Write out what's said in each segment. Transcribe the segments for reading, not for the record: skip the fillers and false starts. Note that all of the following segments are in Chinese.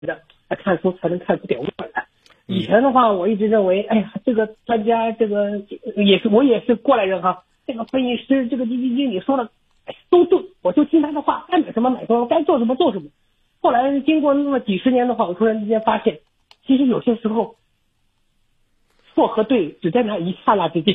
的看书才能看出点味来。以前的话，我一直认为，哎呀，这个专家，这个我也是过来人哈，这个分析师，这个基金经理说的都对，我就听他的话，该买什么买什么，该做什么做什么。后来经过那么几十年的话，我突然之间发现，其实有些时候错和对只在那一刹那之间。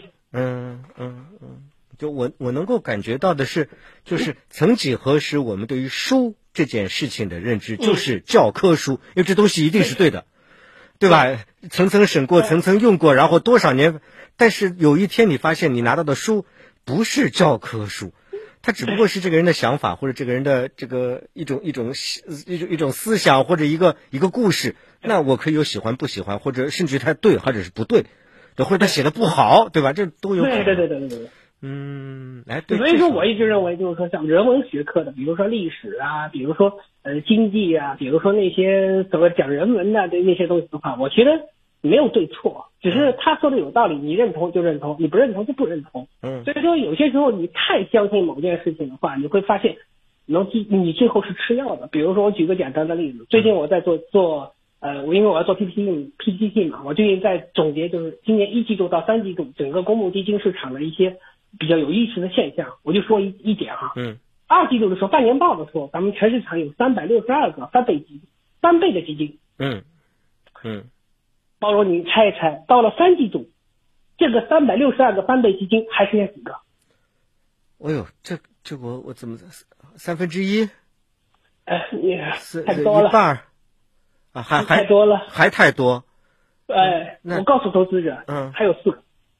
就我能够感觉到的是，就是曾几何时，我们对于书这件事情的认知就是教科书，因为这东西一定是对的，对吧？层层审过，层层用过，然后多少年，但是有一天你发现你拿到的书不是教科书，它只不过是这个人的想法，或者这个人的这个一种思想，或者一个故事。那我可以有喜欢不喜欢，或者甚至他对或者是不对，或者他写的不好，对吧？这都有可能。 对。 对。 所以说我一直认为，就是说像人文学科的，比如说历史啊，比如说经济啊，比如说那些所谓讲人文的那些东西的话，我觉得没有对错，只是他说的有道理，你认同就认同，你不认同就不认同。所以说有些时候你太相信某件事情的话，你会发现你最后是吃药的。比如说我举个简单的例子，最近我在做因为我要做 PPT 嘛，我最近在总结就是今年1季度到3季度整个公募基金市场的一些比较有意思的现象。我就说一点哈，2季度的时候，半年报的时候，咱们全市场有362个翻倍的基金。包罗你猜一猜，到了3季度，这个362个翻倍基金还剩下几个？ 哎呦，这我怎么1/3？ 你太多了， 一半还太多了， 还太多。 我告诉投资者，还有4个。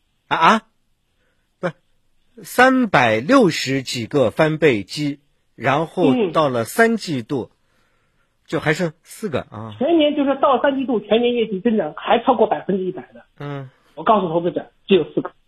不，360几个翻倍基，然后到了3季度，就还剩4个啊。 全年就是到3季度全年业绩增长还超过100%的。我告诉投资者，只有4个。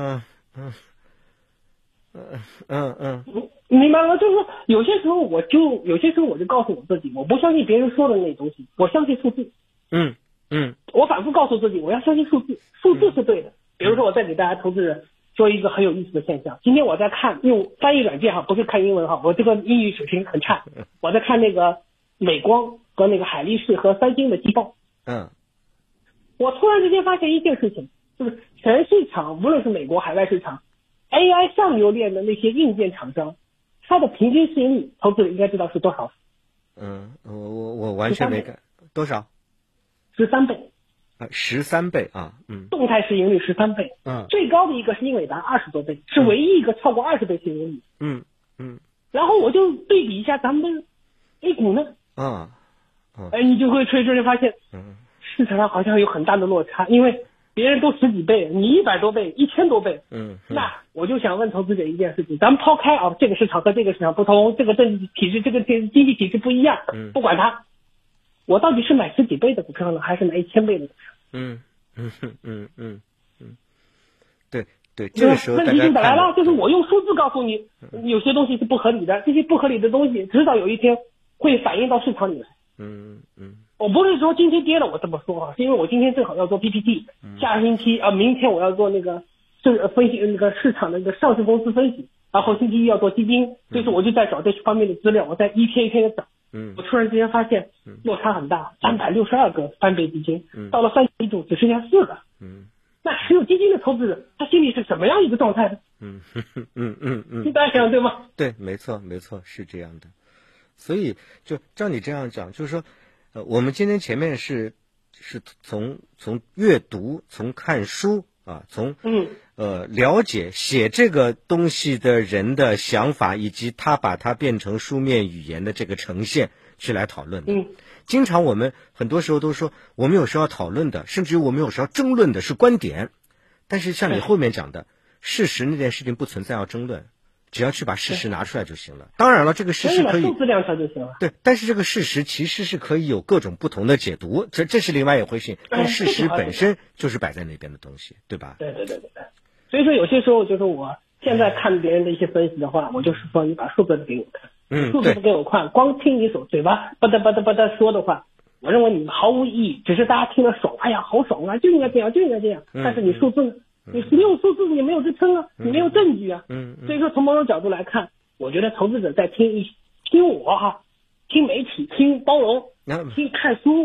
明白了，就是说有些时候我就告诉我自己，我不相信别人说的那东西，我相信数字。我反复告诉自己，我要相信数字，数字是对的。比如说我再给大家投资人说一个很有意思的现象，今天我在看用翻译软件不是看英文我这个英语水平很差，我在看那个美光和那个海力士和三星的季报。我突然之间发现一件事情，就是全市场无论是美国海外市场 AI 上游链的那些硬件厂商，它的平均市盈率，投资者应该知道是多少？ 我完全没看多少 ？13倍。 13倍啊。 动态市盈率13倍。最高的一个是英伟达20多倍，是唯一一个超过20倍市盈率。然后我就对比一下咱们的 A 股呢。你就会发现，市场上好像有很大的落差，因为别人都10几倍，你100多倍，1000多倍。那我就想问投资者一件事情，咱们抛开这个市场和这个市场不同，这个政治体制，这个经济体制不一样，不管它，我到底是买10几倍的股票呢，还是买1000倍的股票？ 对，这个时候问题就来了，就是我用数字告诉你，有些东西是不合理的，这些不合理的东西，迟早有一天会反映到市场里来。我不是说今天跌了我这么说是因为我今天正好要做 PPT，下星期明天我要做那个分析那个市场的那个上市公司分析，然后星期一要做基金，所以说我就在找这方面的资料，我在一篇一篇的找。我突然之间发现落差很大，362个翻倍基金，到了3季度只剩下4个。那持有基金的投资者，他心里是什么样一个状态呢？你大家想对吗？ 对，没错，是这样的。所以就照你这样讲，就是说，我们今天前面是从阅读，从看书从了解写这个东西的人的想法，以及他把它变成书面语言的这个呈现去来讨论的。经常我们很多时候都说，我们有时候要讨论的，甚至于我们有时候要争论的是观点，但是像你后面讲的，事实那件事情不存在要争论，只要去把事实拿出来就行了。当然了，这个事实可以数字量出来就行了。 对，但是这个事实其实是可以有各种不同的解读，这是另外一回事。但事实本身就是摆在那边的东西，对吧？ 对。所以说有些时候就是我现在看别人的一些分析的话，我就是说你把数字给我看。数字不给我看，光听你嘴巴吧嗒说的话，我认为你毫无意义，只是大家听了爽，哎呀好爽啊，就应该这样。但是你数字呢？你没有数字，你没有支撑啊，你没有证据啊。所以说从某种角度来看，我觉得投资者在听我听媒体，听包容， 听看书。